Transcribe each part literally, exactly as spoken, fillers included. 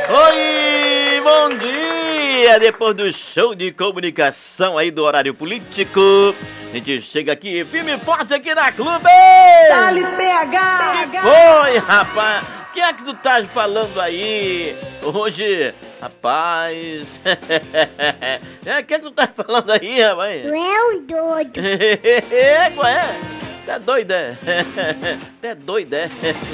Oi, bom dia! Depois do show de comunicação aí do horário político, a gente chega aqui, firme e forte aqui na Clube! Dá-lhe P H! Que foi, rapaz? O que é que tu tá falando aí? Hoje, rapaz... é, o que é que tu tá falando aí, rapaz? Tu é um doido. É, qual é? Tá doido, é? Tá doido, é?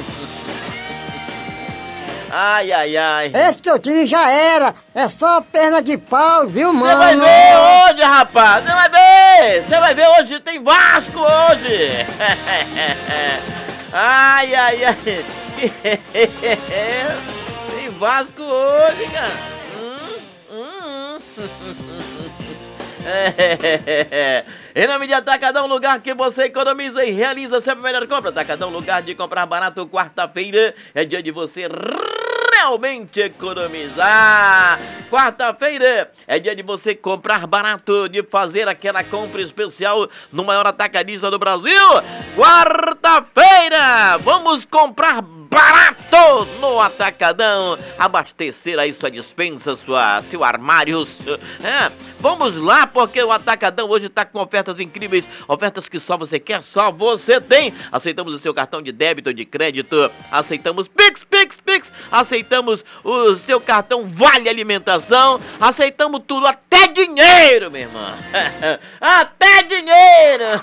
Ai, ai, ai. Esse teu time já era. É só perna de pau, viu, mano? Você vai ver hoje, rapaz. Você vai ver. Você vai ver hoje. Tem Vasco hoje. Ai, ai, ai. Tem Vasco hoje, cara. Hum, hum. É. Em nome de Atacadão, lugar que você economiza e realiza sempre a melhor compra. Atacadão, lugar de comprar barato. Quarta-feira é dia de você realmente economizar. Quarta-feira é dia de você comprar barato, de fazer aquela compra especial no maior atacadista do Brasil. Quarta-feira, vamos comprar barato no Atacadão, abastecer aí sua despensa, sua, seu armário. É, vamos lá, porque o Atacadão hoje está com ofertas incríveis, ofertas que só você quer, só você tem. Aceitamos o seu cartão de débito ou de crédito, aceitamos Pix, Pix, Pix, aceitamos o seu cartão Vale Alimentação, aceitamos tudo, até dinheiro, meu irmão. Até dinheiro.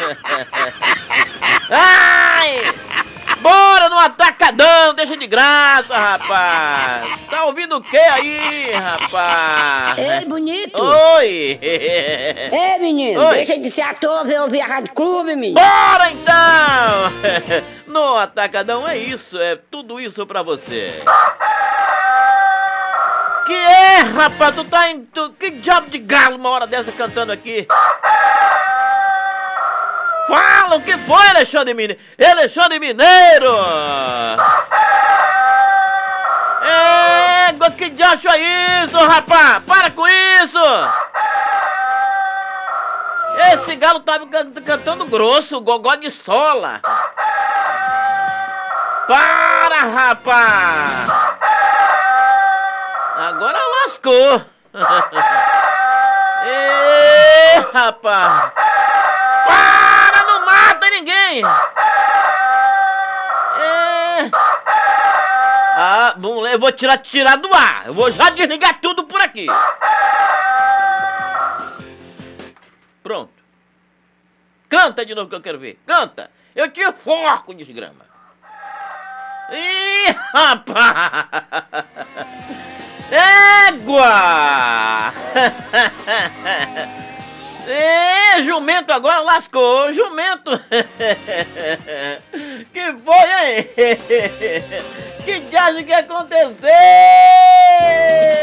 Ai! Bora no Atacadão, deixa de graça, rapaz. Tá ouvindo o que aí, rapaz? Ei, bonito. Oi. Ei, menino, Oi. deixa de ser ator, ver ouvir a Rádio Clube, menino. Bora então. No Atacadão é isso, é tudo isso pra você. Que é, rapaz? Tu tá em... Tu, que diabo de galo uma hora dessa cantando aqui? Fala, o que foi, Alexandre Mineiro? Alexandre Mineiro! Égua, que diacho é isso, rapaz? Para com isso! Esse galo tá can- cantando grosso, gogó de sola. Para, rapaz! Agora lascou. Ê, rapaz! Ninguém! É... Ah, bom, eu vou tirar, tirar do ar. Eu vou já desligar tudo por aqui. Pronto. Canta de novo que eu quero ver. Canta. Eu te enforco, desgrama. Ih, rapaz! Égua! É, jumento agora lascou, jumento. Que foi, hein? Que diacho que aconteceu?